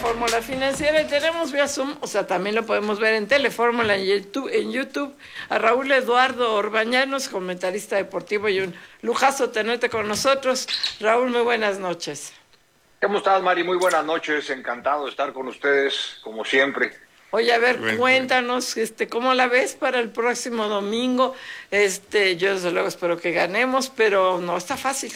Fórmula Financiera y tenemos vía Zoom, o sea, también lo podemos ver en Telefórmula en YouTube, a Raúl Eduardo Orbañanos, comentarista deportivo, y un lujazo tenerte con nosotros. Raúl, muy buenas noches. ¿Cómo estás, Mari? Muy buenas noches, encantado de estar con ustedes, como siempre. Oye, a ver, cuéntanos, ¿cómo la ves para el próximo domingo? Yo desde luego espero que ganemos, pero no está fácil.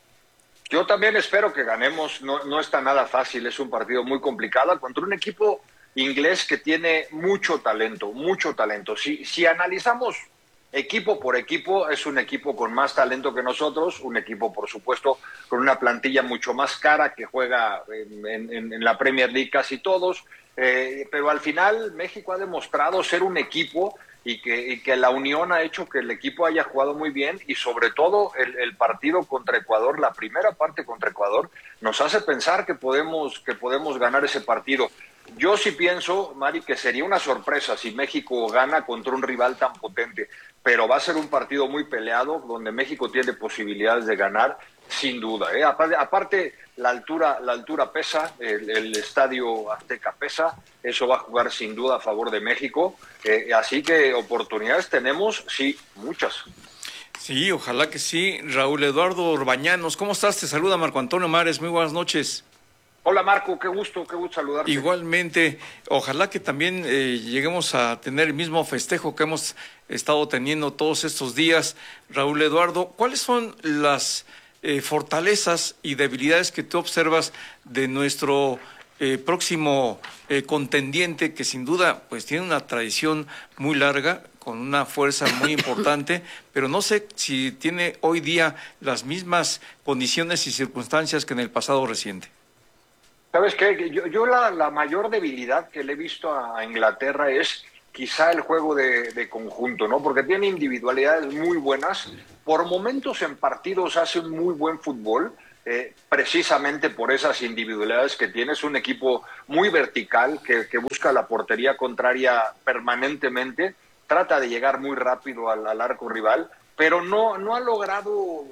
Yo también espero que ganemos, no está nada fácil, es un partido muy complicado contra un equipo inglés que tiene mucho talento, mucho talento. Si analizamos equipo por equipo, es un equipo con más talento que nosotros, un equipo, por supuesto, con una plantilla mucho más cara que juega en la Premier League casi todos, pero al final México ha demostrado ser un equipo y que la unión ha hecho que el equipo haya jugado muy bien y sobre todo el partido contra Ecuador, la primera parte contra Ecuador, nos hace pensar que podemos ganar ese partido. Yo sí pienso, Mari, que sería una sorpresa si México gana contra un rival tan potente, pero va a ser un partido muy peleado donde México tiene posibilidades de ganar sin duda. Aparte la altura pesa, el estadio Azteca pesa, eso va a jugar sin duda a favor de México, así que oportunidades tenemos, sí, muchas. Sí, ojalá que sí. Raúl Eduardo Orbañanos, ¿cómo estás? Te saluda Marco Antonio Mares, muy buenas noches. Hola Marco, qué gusto saludarte. Igualmente, ojalá que también lleguemos a tener el mismo festejo que hemos estado teniendo todos estos días. Raúl Eduardo, ¿cuáles son las fortalezas y debilidades que tú observas de nuestro próximo contendiente, que sin duda pues tiene una tradición muy larga, con una fuerza muy importante, pero no sé si tiene hoy día las mismas condiciones y circunstancias que en el pasado reciente? ¿Sabes qué? Yo la mayor debilidad que le he visto a Inglaterra es quizá el juego de conjunto, ¿no? Porque tiene individualidades muy buenas. Por momentos en partidos hace un muy buen fútbol, precisamente por esas individualidades que tiene. Es un equipo muy vertical que busca la portería contraria permanentemente, trata de llegar muy rápido al arco rival, pero no ha logrado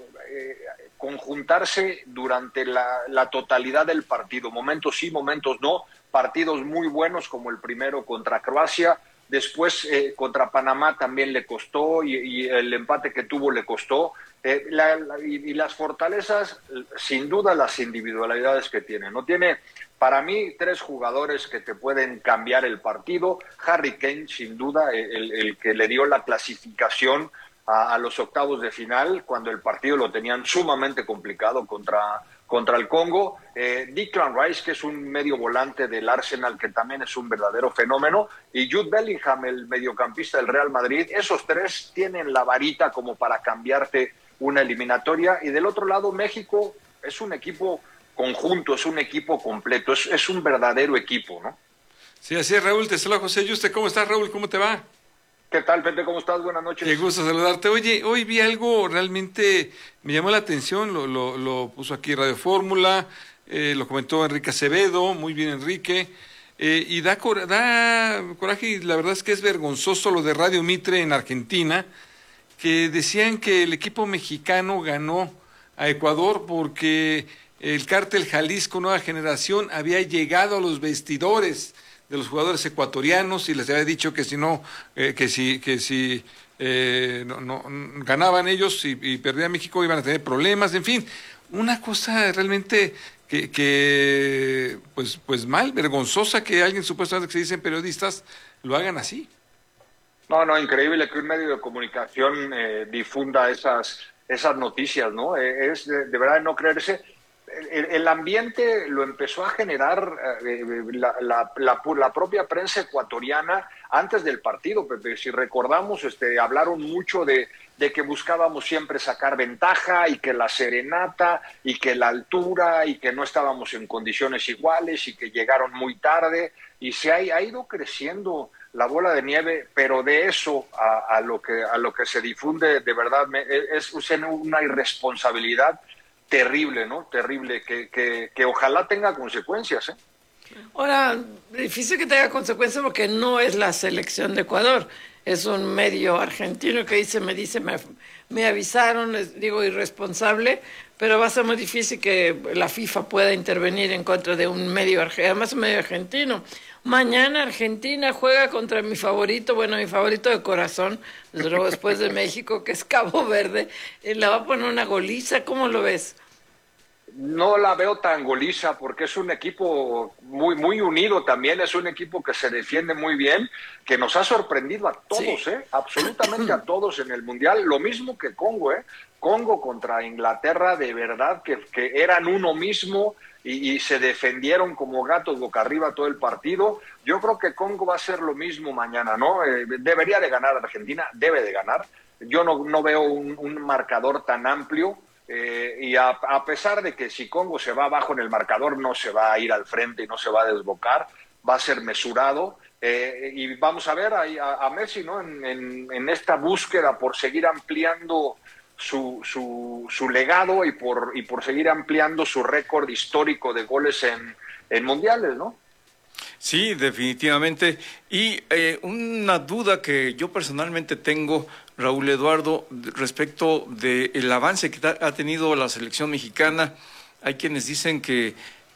conjuntarse durante la totalidad del partido. Momentos sí, momentos no. Partidos muy buenos como el primero contra Croacia. Después contra Panamá también le costó y el empate que tuvo le costó. Y las fortalezas, sin duda, las individualidades que tiene. No tiene, para mí, 3 jugadores que te pueden cambiar el partido. Harry Kane, sin duda, el que le dio la clasificación a los octavos de final, cuando el partido lo tenían sumamente complicado contra el Congo. Declan Rice, que es un medio volante del Arsenal, que también es un verdadero fenómeno, y Jude Bellingham, el mediocampista del Real Madrid. Esos 3 tienen la varita como para cambiarte una eliminatoria. Y del otro lado, México es un equipo conjunto, es un equipo completo, es un verdadero equipo, ¿no? Sí, así es, Raúl. Te saluda José Yuste. ¿Cómo estás, Raúl? ¿Cómo te va? ¿Qué tal, Pepe? ¿Cómo estás? Buenas noches. Qué gusto saludarte. Oye, hoy vi algo realmente, me llamó la atención, lo puso aquí Radio Fórmula, lo comentó Enrique Acevedo, muy bien Enrique, y da coraje, y la verdad es que es vergonzoso lo de Radio Mitre en Argentina, que decían que el equipo mexicano ganó a Ecuador porque el cártel Jalisco Nueva Generación había llegado a los vestidores de los jugadores ecuatorianos y les había dicho que si no ganaban ellos y perdía México iban a tener problemas, en fin, una cosa realmente que pues mal, vergonzosa, que alguien supuestamente que se dicen periodistas lo hagan así. No, increíble que un medio de comunicación difunda esas noticias, ¿no? Es de verdad de no creerse. El ambiente lo empezó a generar la propia prensa ecuatoriana antes del partido, Pepe. Si recordamos, hablaron mucho de que buscábamos siempre sacar ventaja y que la serenata y que la altura y que no estábamos en condiciones iguales y que llegaron muy tarde y se ha ido creciendo la bola de nieve, pero de eso a lo que se difunde de verdad es una irresponsabilidad terrible, ¿no? Terrible, que ojalá tenga consecuencias, ¿eh? Ahora, difícil que tenga consecuencias porque no es la selección de Ecuador, es un medio argentino que me me avisaron, les digo irresponsable, pero va a ser muy difícil que la FIFA pueda intervenir en contra de un medio, además un medio argentino. Mañana Argentina juega contra mi favorito, bueno, mi favorito de corazón, desde luego después de México, que es Cabo Verde, y le va a poner una goliza. ¿Cómo lo ves? No la veo tan goliza porque es un equipo muy, muy unido también, es un equipo que se defiende muy bien, que nos ha sorprendido a todos, Sí. absolutamente a todos en el Mundial, lo mismo que Congo, Congo contra Inglaterra, de verdad que eran uno mismo y se defendieron como gatos boca arriba todo el partido. Yo creo que Congo va a hacer lo mismo mañana, ¿no? Debería de ganar Argentina, debe de ganar. Yo no veo un marcador tan amplio. Y a pesar de que si Congo se va abajo en el marcador, no se va a ir al frente y no se va a desbocar, va a ser mesurado. Y vamos a ver a Messi, ¿no? En esta búsqueda por seguir ampliando su legado y por seguir ampliando su récord histórico de goles en mundiales, ¿no? Sí, definitivamente. Y una duda que yo personalmente tengo, Raúl Eduardo, respecto del avance que ha tenido la selección mexicana. Hay quienes dicen que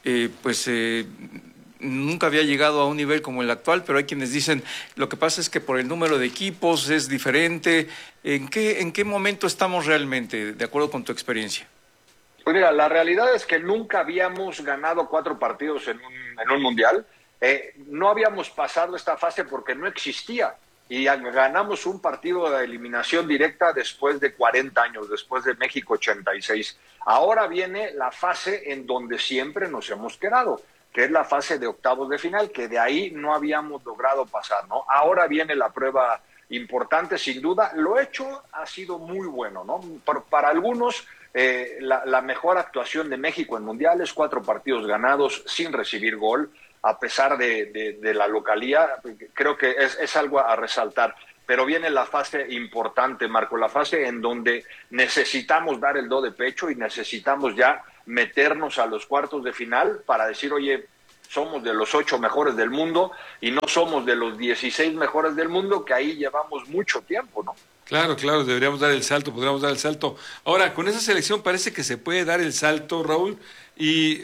nunca había llegado a un nivel como el actual, pero hay quienes dicen lo que pasa es que por el número de equipos es diferente. ¿En qué momento estamos realmente, de acuerdo con tu experiencia? Pues mira, la realidad es que nunca habíamos ganado 4 partidos en un mundial. No habíamos pasado esta fase porque no existía y ganamos un partido de eliminación directa después de 40 años, después de México 86. Ahora viene la fase en donde siempre nos hemos quedado, que es la fase de octavos de final, que de ahí no habíamos logrado pasar, ¿no? Ahora viene la prueba importante, sin duda. Lo hecho ha sido muy bueno, ¿no? Para algunos, la mejor actuación de México en mundiales, 4 partidos ganados sin recibir gol, a pesar de la localía, creo que es algo a resaltar. Pero viene la fase importante, Marco, la fase en donde necesitamos dar el do de pecho y necesitamos ya meternos a los cuartos de final para decir, oye, somos de los 8 mejores del mundo y no somos de los 16 mejores del mundo, que ahí llevamos mucho tiempo, ¿no? Claro, deberíamos dar el salto, podríamos dar el salto. Ahora, con esa selección parece que se puede dar el salto, Raúl, y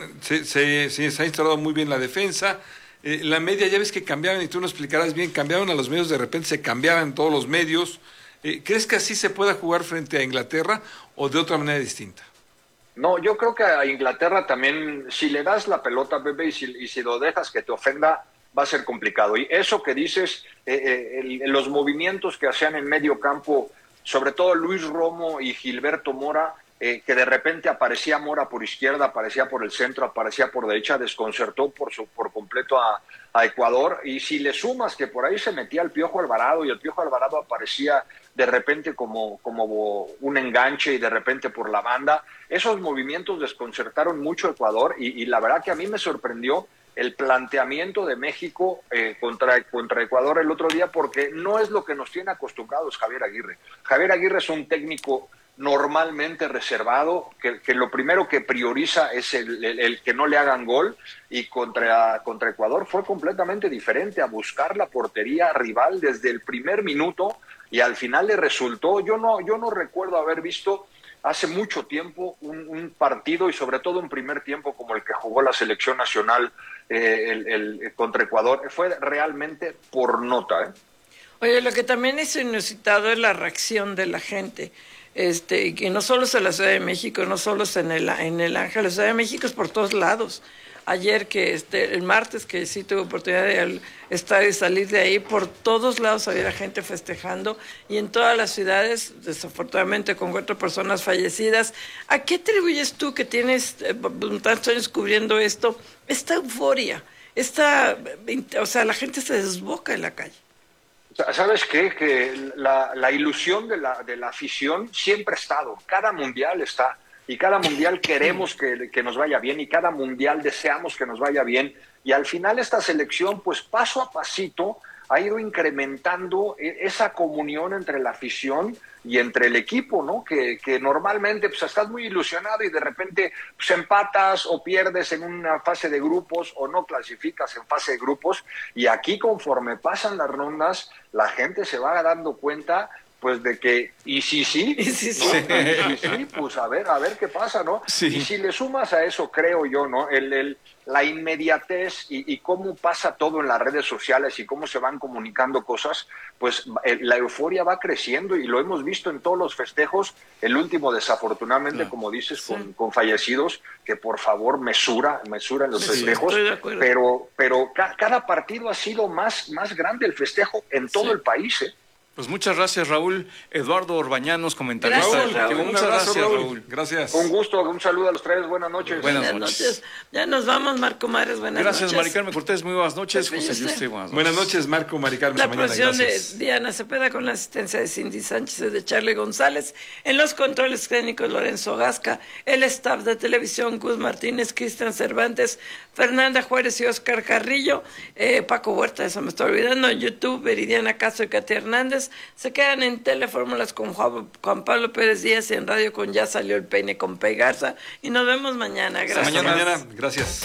se ha instalado muy bien la defensa. La media, ya ves que cambiaban, y tú nos explicarás bien, cambiaban a los medios, de repente se cambiaban todos los medios. ¿Crees que así se pueda jugar frente a Inglaterra o de otra manera distinta? No, yo creo que a Inglaterra también, si le das la pelota, Pepe, y si lo dejas que te ofenda, va a ser complicado. Y eso que dices, los movimientos que hacían en medio campo, sobre todo Luis Romo y Gilberto Mora, que de repente aparecía Mora por izquierda, aparecía por el centro, aparecía por derecha, desconcertó por completo a Ecuador. Y si le sumas que por ahí se metía el Piojo Alvarado y el Piojo Alvarado aparecía de repente como un enganche y de repente por la banda, esos movimientos desconcertaron mucho a Ecuador y la verdad que a mí me sorprendió el planteamiento de México contra Ecuador el otro día, porque no es lo que nos tiene acostumbrados Javier Aguirre. Javier Aguirre es un técnico normalmente reservado, que lo primero que prioriza es el que no le hagan gol, y contra Ecuador fue completamente diferente, a buscar la portería rival desde el primer minuto, y al final le resultó. Yo no recuerdo haber visto hace mucho tiempo un partido, y sobre todo un primer tiempo como el que jugó la selección nacional contra Ecuador. Fue realmente por nota, ¿eh? Oye, lo que también es inusitado es la reacción de la gente. Que no solo es en la Ciudad de México, no solo es en el Ángel, la Ciudad de México es por todos lados. Ayer el martes que sí tuve oportunidad de estar y salir de ahí, por todos lados había gente festejando, y en todas las ciudades, desafortunadamente con 4 personas fallecidas. ¿A qué atribuyes tú, que tienes tantos años cubriendo esto, esta euforia? O sea, la gente se desboca en la calle. ¿Sabes qué? Que la ilusión de la afición siempre ha estado. Cada mundial está. Y cada mundial queremos que nos vaya bien. Y cada mundial deseamos que nos vaya bien. Y al final esta selección, pues paso a pasito, ha ido incrementando esa comunión entre la afición y entre el equipo, ¿no? Que normalmente pues estás muy ilusionado y de repente pues empatas o pierdes en una fase de grupos o no clasificas en fase de grupos, y aquí conforme pasan las rondas la gente se va dando cuenta pues de que, y sí, Y sí, ¿no? Y sí, pues a ver qué pasa, ¿no? Sí. Y si le sumas a eso, creo yo, ¿no? La inmediatez y cómo pasa todo en las redes sociales y cómo se van comunicando cosas, pues la euforia va creciendo y lo hemos visto en todos los festejos. El último, desafortunadamente, como dices, con fallecidos, que por favor mesura en los festejos. Estoy de acuerdo. Pero cada partido ha sido más grande el festejo en todo el país, ¿eh? Pues muchas gracias, Raúl. Eduardo Orbañanos, comentarista Gracias, deportivo. Raúl. Muchas gracias, Raúl. Gracias. Un gusto, un saludo a los tres, buenas noches. Buenas noches. Ya nos vamos, Marco Mares, buenas noches. Gracias, Mari Carmen Cortés, muy buenas noches. José Yuste, Buenas noches, Marco, Mari Carmen. La Mañana, producción de gracias. Diana Cepeda con la asistencia de Cindy Sánchez y de Charlie González. En los controles técnicos, Lorenzo Gasca. El staff de televisión, Gus Martínez, Cristian Cervantes, Fernanda Juárez y Oscar Carrillo. Paco Huerta, eso me estoy olvidando. En YouTube, Veridiana Caso y Katia Hernández. Se quedan en Telefórmulas con Juan Pablo Pérez Díaz y en Radio con Ya Salió el Peine con Pei Garza. Y nos vemos mañana. Gracias. Hasta mañana. Gracias.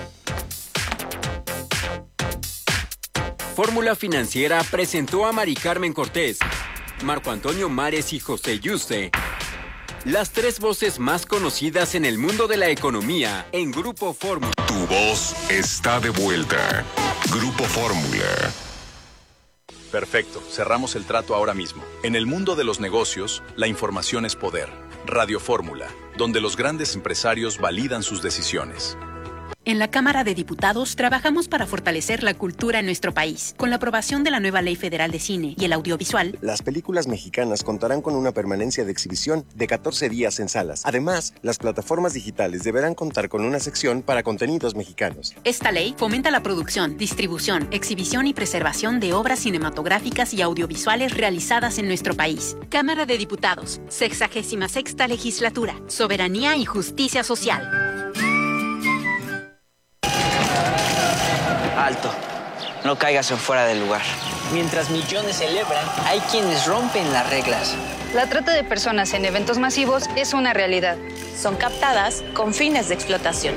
Fórmula Financiera presentó a Mari Carmen Cortés, Marco Antonio Mares y José Yuste, las tres voces más conocidas en el mundo de la economía en Grupo Fórmula. Tu voz está de vuelta. Grupo Fórmula. Perfecto, cerramos el trato ahora mismo. En el mundo de los negocios, la información es poder. Radio Fórmula, donde los grandes empresarios validan sus decisiones. En la Cámara de Diputados trabajamos para fortalecer la cultura en nuestro país. Con la aprobación de la nueva Ley Federal de Cine y el Audiovisual, las películas mexicanas contarán con una permanencia de exhibición de 14 días en salas. Además, las plataformas digitales deberán contar con una sección para contenidos mexicanos. Esta ley fomenta la producción, distribución, exhibición y preservación de obras cinematográficas y audiovisuales realizadas en nuestro país. Cámara de Diputados, 66ª Legislatura, Soberanía y Justicia Social. Alto, no caigas en fuera del lugar. Mientras millones celebran, hay quienes rompen las reglas. La trata de personas en eventos masivos es una realidad. Son captadas con fines de explotación.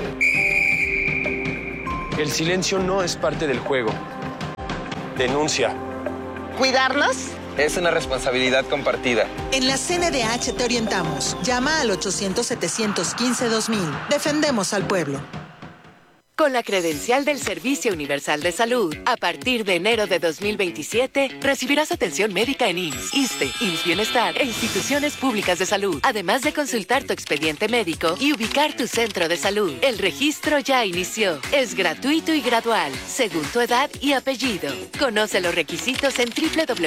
El silencio no es parte del juego. Denuncia. ¿Cuidarnos? Es una responsabilidad compartida. En la CNDH te orientamos. Llama al 800-715-2000. Defendemos al pueblo. Con la credencial del Servicio Universal de Salud, a partir de enero de 2027, recibirás atención médica en IMSS, ISSSTE, IMSS Bienestar e instituciones públicas de salud, además de consultar tu expediente médico y ubicar tu centro de salud. El registro ya inició. Es gratuito y gradual, según tu edad y apellido. Conoce los requisitos en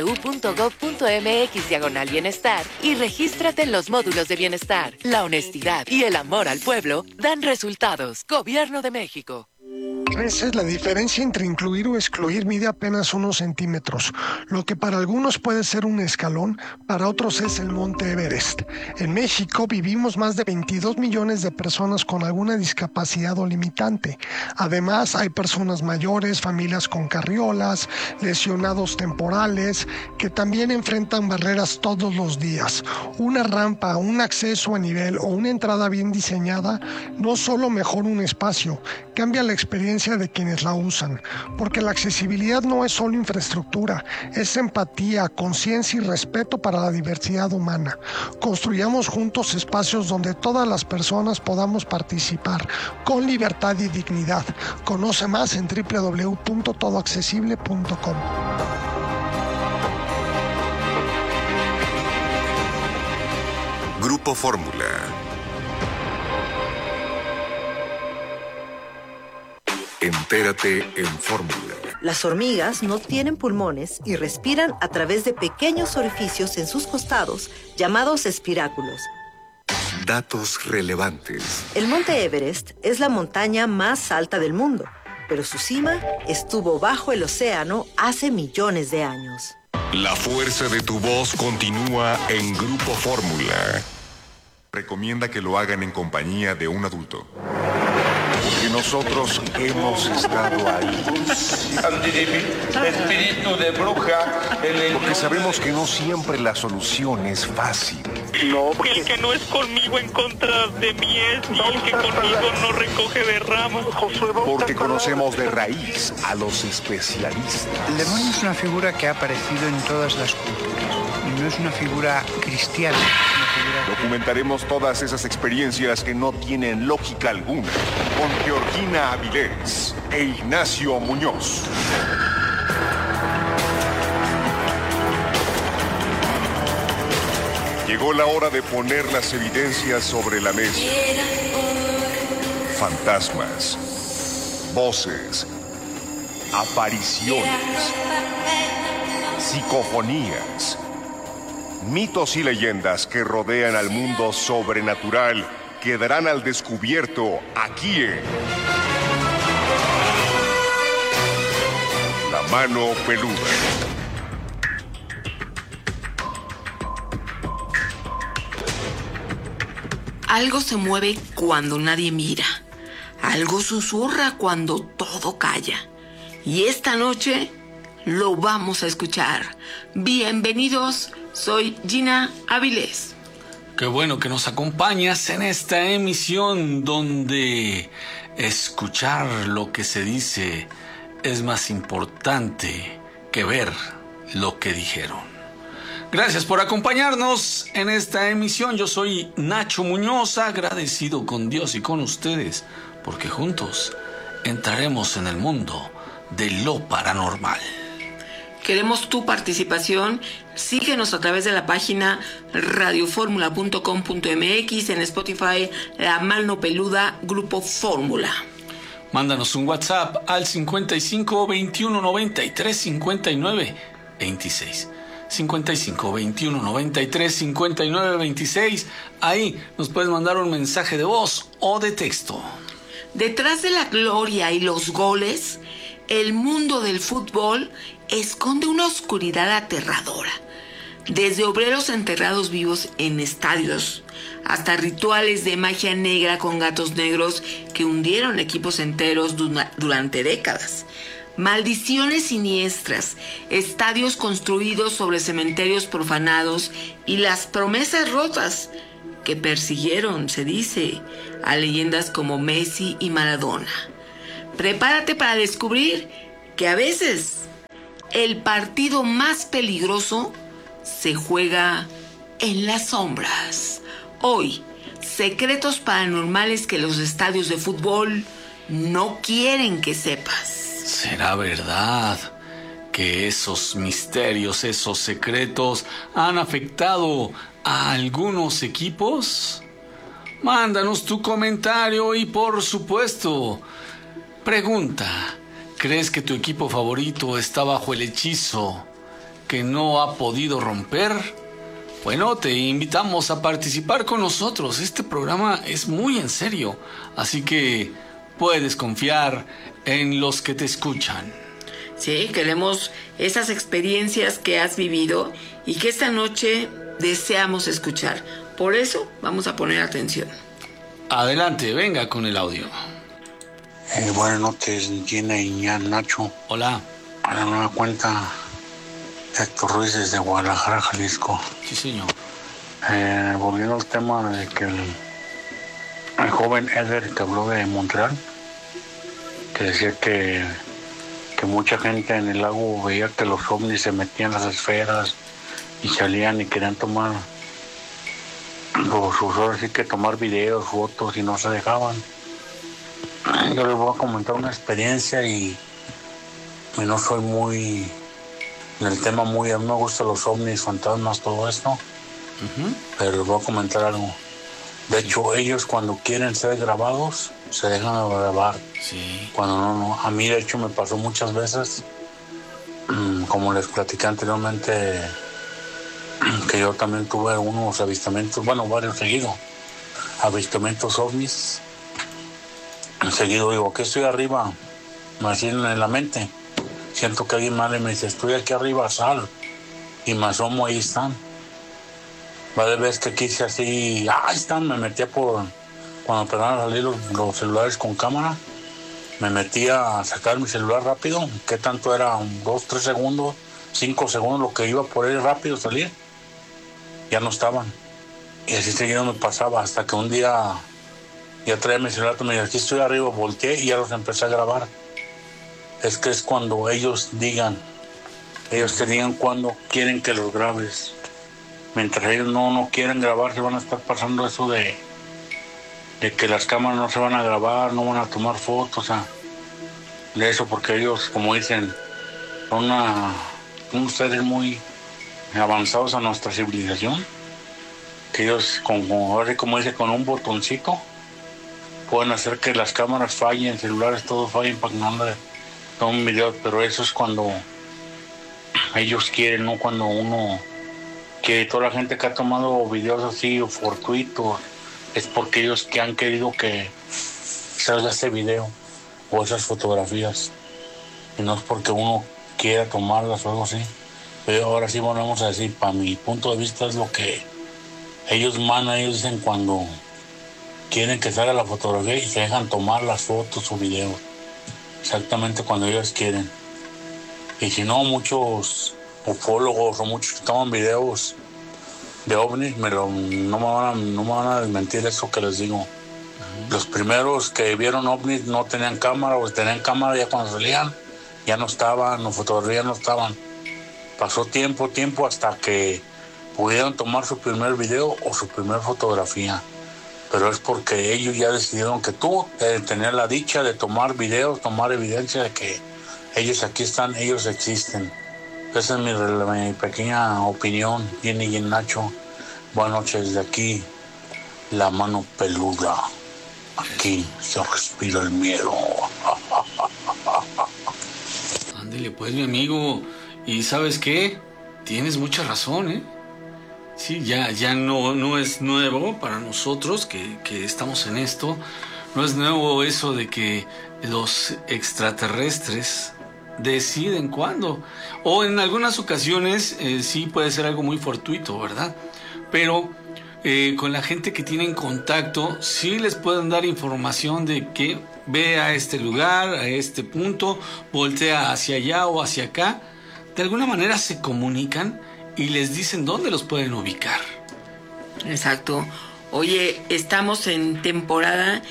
www.gov.mx/bienestar y regístrate en los módulos de bienestar. La honestidad y el amor al pueblo dan resultados. Gobierno de México. A veces la diferencia entre incluir o excluir mide apenas unos centímetros. Lo que para algunos puede ser un escalón, para otros es el Monte Everest. En México vivimos más de 22 millones de personas con alguna discapacidad o limitante. Además, hay personas mayores, familias con carriolas, lesionados temporales, que también enfrentan barreras todos los días. Una rampa, un acceso a nivel o una entrada bien diseñada no solo mejora un espacio, cambia la experiencia de quienes la usan, porque la accesibilidad no es solo infraestructura, es empatía, conciencia y respeto para la diversidad humana. Construyamos juntos espacios donde todas las personas podamos participar con libertad y dignidad. Conoce más en www.todoaccesible.com. Grupo Fórmula. Entérate en Fórmula. Las hormigas no tienen pulmones y respiran a través de pequeños orificios en sus costados llamados espiráculos. Datos relevantes. El Monte Everest es la montaña más alta del mundo, pero su cima estuvo bajo el océano hace millones de años. La fuerza de tu voz continúa en Grupo Fórmula. Recomienda que lo hagan en compañía de un adulto. Porque nosotros hemos estado ahí. Espíritu de bruja. Porque sabemos que no siempre la solución es fácil. No, porque el que no es conmigo en contra de mí es, y el que conmigo no recoge de ramas. Porque conocemos de raíz a los especialistas. El demonio es una figura que ha aparecido en todas las culturas. y no es una figura cristiana. Documentaremos todas esas experiencias que no tienen lógica alguna con Georgina Avilés e Ignacio Muñoz. Llegó la hora de poner las evidencias sobre la mesa. Fantasmas, voces, apariciones, psicofonías, mitos y leyendas que rodean al mundo sobrenatural quedarán al descubierto aquí en La Mano Peluda. Algo se mueve cuando nadie mira. Algo susurra cuando todo calla. Y esta noche lo vamos a escuchar. Bienvenidos, soy Gina Avilés. Qué bueno que nos acompañas en esta emisión donde escuchar lo que se dice es más importante que ver lo que dijeron. Gracias por acompañarnos en esta emisión. Yo soy Nacho Muñoz, agradecido con Dios y con ustedes, porque juntos entraremos en el mundo de lo paranormal. Queremos tu participación. Síguenos a través de la página radioformula.com.mx, en Spotify, La Mano Peluda, Grupo Fórmula. Mándanos un WhatsApp al 55 21 93 59 26. 55 21 93 59 26. Ahí nos puedes mandar un mensaje de voz o de texto. Detrás de la gloria y los goles, el mundo del fútbol esconde una oscuridad aterradora. Desde obreros enterrados vivos en estadios hasta rituales de magia negra con gatos negros que hundieron equipos enteros durante décadas. Maldiciones siniestras, estadios construidos sobre cementerios profanados y las promesas rotas que persiguieron, se dice, a leyendas como Messi y Maradona. Prepárate para descubrir que a veces el partido más peligroso se juega en las sombras. Hoy, secretos paranormales que los estadios de fútbol no quieren que sepas. ¿Será verdad que esos misterios, esos secretos han afectado a algunos equipos? Mándanos tu comentario y, por supuesto, pregunta: ¿crees que tu equipo favorito está bajo el hechizo que no ha podido romper? Bueno, te invitamos a participar con nosotros. Este programa es muy en serio, así que puedes confiar en los que te escuchan. Sí, queremos esas experiencias que has vivido y que esta noche deseamos escuchar. Por eso vamos a poner atención. Adelante, venga con el audio. Buenas noches, Gina y Nacho. Hola. A la nueva cuenta, Héctor Ruiz desde Guadalajara, Jalisco. Sí, señor. Volviendo al tema de que el joven Eder que habló de Montreal, que decía que mucha gente en el lago veía que los ovnis se metían en las esferas y salían y querían tomar, pues ahora sí que tomar videos, fotos y no se dejaban. Yo les voy a comentar una experiencia y no soy muy en el tema, a mí me gustan los ovnis, fantasmas, todo esto, pero les voy a comentar algo. De hecho, ellos cuando quieren ser grabados, se dejan grabar. Sí. Cuando no. A mí, de hecho, me pasó muchas veces, como les platicé anteriormente, que yo también tuve unos avistamientos, bueno, varios seguidos, avistamientos ovnis. Seguido digo, ¿qué estoy arriba? Me hacían en la mente. Siento que alguien más me dice, estoy aquí arriba, sal. Y me asomo, ahí están. Varias veces que quise así, ahí están, me metía por... Cuando empezaron a salir los celulares con cámara, me metía a sacar mi celular rápido. ¿Qué tanto era? 2, 3 segundos, 5 segundos, lo que iba por ahí rápido salir. Ya no estaban. Y así seguido me pasaba hasta que un día ya traía mi celular, me dije, aquí estoy arriba, volteé y ya los empecé a grabar. Es que es cuando ellos te digan cuando quieren que los grabes. mientras ellos no quieren grabar, se van a estar pasando eso de que las cámaras no se van a grabar, no van a tomar fotos, o sea, de eso, porque ellos, como dicen, son seres muy avanzados a nuestra civilización, que ellos, como dice, con un botoncito pueden hacer que las cámaras fallen, celulares, todo fallen para que no ande todo un video, pero eso es cuando ellos quieren, no cuando uno quiere. Toda la gente que ha tomado videos así o fortuitos es porque ellos que han querido que salga ese video o esas fotografías, y no es porque uno quiera tomarlas o algo así. Pero ahora sí volvemos a decir, para mi punto de vista es lo que ellos mandan. Ellos dicen cuando quieren que salga la fotografía y se dejan tomar las fotos o videos exactamente cuando ellos quieren. Y si no, muchos ufólogos o muchos que toman videos de ovnis no me van a desmentir eso que les digo. Los primeros que vieron ovnis no tenían cámara, o tenían cámara ya cuando salían ya no estaban, o fotografías no estaban. Pasó tiempo hasta que pudieron tomar su primer video o su primer fotografía. Pero es porque ellos ya decidieron que tú tener la dicha de tomar videos, tomar evidencia de que ellos aquí están, ellos existen. Esa es mi pequeña opinión. Jenny y Nacho, buenas noches. De aquí, la mano peluda. Aquí se respira el miedo. Ándele pues, mi amigo. ¿Y sabes qué? Tienes mucha razón, ¿eh? Sí, ya no es nuevo para nosotros que estamos en esto. No es nuevo eso de que los extraterrestres deciden cuándo. O en algunas ocasiones sí puede ser algo muy fortuito, ¿verdad? Pero con la gente que tienen contacto, sí les pueden dar información de que ve a este lugar, a este punto, voltea hacia allá o hacia acá. De alguna manera se comunican y les dicen dónde los pueden ubicar. Exacto. Oye, estamos en temporada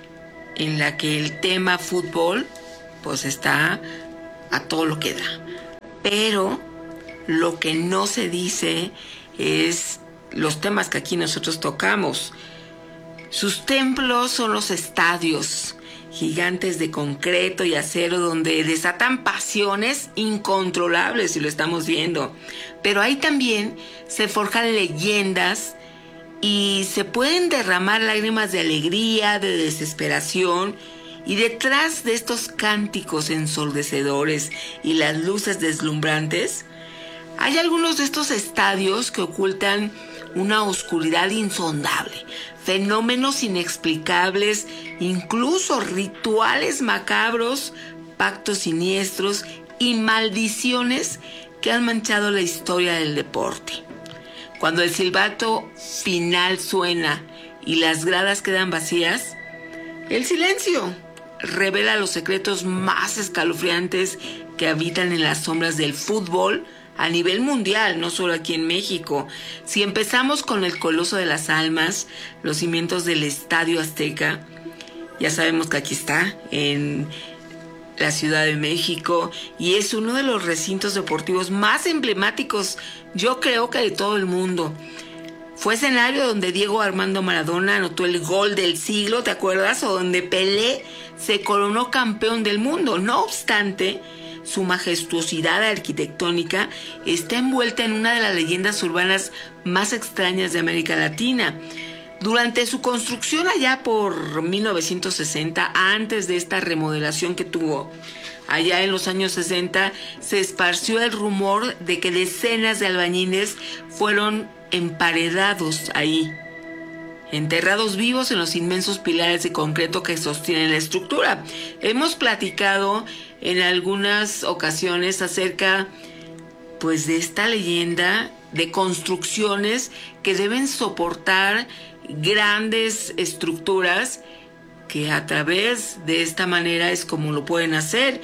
en la que el tema fútbol pues está a todo lo que da. Pero lo que no se dice es los temas que aquí nosotros tocamos. Sus templos son los estadios gigantes de concreto y acero donde desatan pasiones incontrolables, y lo estamos viendo. Pero ahí también se forjan leyendas y se pueden derramar lágrimas de alegría, de desesperación, y detrás de estos cánticos ensordecedores y las luces deslumbrantes, hay algunos de estos estadios que ocultan una oscuridad insondable, fenómenos inexplicables, incluso rituales macabros, pactos siniestros y maldiciones que han manchado la historia del deporte. Cuando el silbato final suena y las gradas quedan vacías, el silencio revela los secretos más escalofriantes que habitan en las sombras del fútbol a nivel mundial, no solo aquí en México. Si empezamos con el Coloso de las Almas, los cimientos del Estadio Azteca, ya sabemos que aquí está, en la Ciudad de México, y es uno de los recintos deportivos más emblemáticos, yo creo que de todo el mundo. Fue escenario donde Diego Armando Maradona anotó el gol del siglo, ¿te acuerdas? O donde Pelé se coronó campeón del mundo. No obstante, su majestuosidad arquitectónica está envuelta en una de las leyendas urbanas más extrañas de América Latina. Durante su construcción allá por 1960, antes de esta remodelación que tuvo allá en los años 60, se esparció el rumor de que decenas de albañiles fueron emparedados ahí, enterrados vivos en los inmensos pilares de concreto que sostienen la estructura. Hemos platicado en algunas ocasiones acerca pues de esta leyenda de construcciones que deben soportar grandes estructuras, que a través de esta manera es como lo pueden hacer.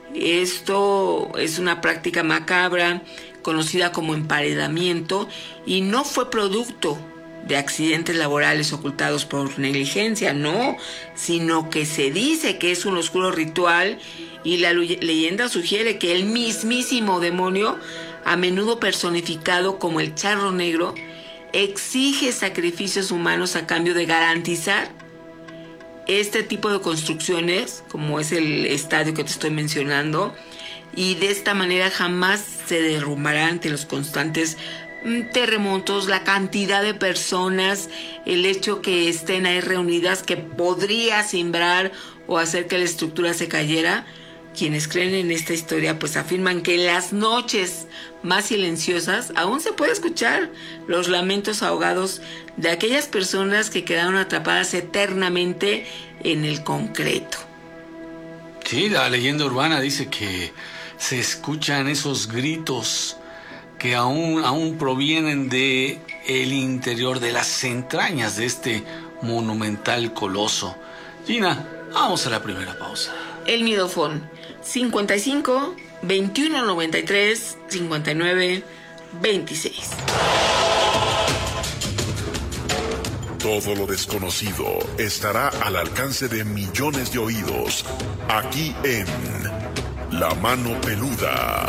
Esto es una práctica macabra conocida como emparedamiento y no fue producto de accidentes laborales ocultados por negligencia, no, sino que se dice que es un oscuro ritual, y la leyenda sugiere que el mismísimo demonio, a menudo personificado como el charro negro, exige sacrificios humanos a cambio de garantizar este tipo de construcciones, como es el estadio que te estoy mencionando, y de esta manera jamás se derrumbará ante los constantes terremotos, la cantidad de personas, el hecho que estén ahí reunidas, que podría simbrar o hacer que la estructura se cayera. Quienes creen en esta historia pues afirman que en las noches más silenciosas aún se puede escuchar los lamentos ahogados de aquellas personas que quedaron atrapadas eternamente en el concreto. Sí, la leyenda urbana dice que se escuchan esos gritos que aún provienen de el interior, de las entrañas de este monumental coloso. Gina, vamos a la primera pausa. El Midofón, 55 21 93 59 26. Todo lo desconocido estará al alcance de millones de oídos, aquí en La Mano Peluda.